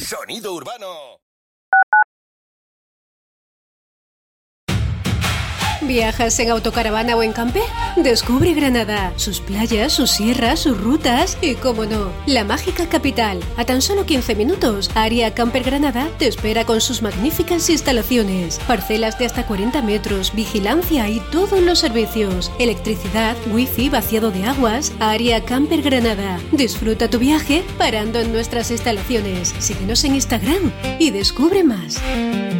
Sonido urbano. ¿Viajas en autocaravana o en camper? Descubre Granada, sus playas, sus sierras, sus rutas y, cómo no, la mágica capital. A tan solo 15 minutos, Área Camper Granada te espera con sus magníficas instalaciones. Parcelas de hasta 40 metros, vigilancia y todos los servicios. Electricidad, wifi, vaciado de aguas. Área Camper Granada. Disfruta tu viaje parando en nuestras instalaciones. Síguenos en Instagram y descubre más.